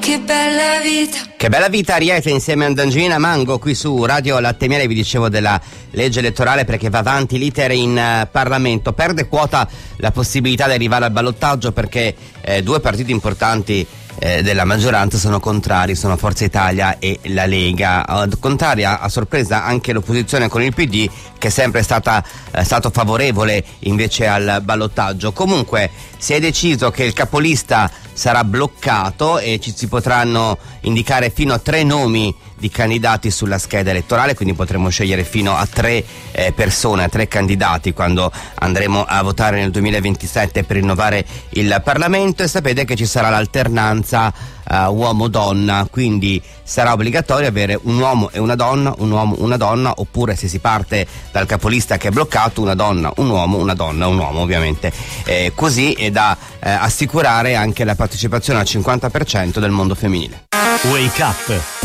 che bella vita. Che bella vita, Ariete insieme ad Angelina Mango qui su Radio Latte Miele. Vi dicevo della legge elettorale perché va avanti l'iter in Parlamento. Perde quota la possibilità di arrivare al ballottaggio perché due partiti importanti della maggioranza sono contrari, sono Forza Italia e la Lega. Contraria a sorpresa anche l'opposizione con il PD, che è sempre stato favorevole invece al ballottaggio. Comunque si è deciso che il capolista sarà bloccato e ci si potranno indicare fino a 3 nomi di candidati sulla scheda elettorale, quindi potremo scegliere fino a 3 persone, a 3 candidati quando andremo a votare nel 2027 per rinnovare il Parlamento. E sapete che ci sarà l'alternanza uomo-donna, quindi sarà obbligatorio avere un uomo e una donna, un uomo, una donna, oppure se si parte dal capolista che è bloccato, una donna, un uomo, una donna, un uomo ovviamente. Così è da assicurare anche la partecipazione al 50% del mondo femminile. Wake Up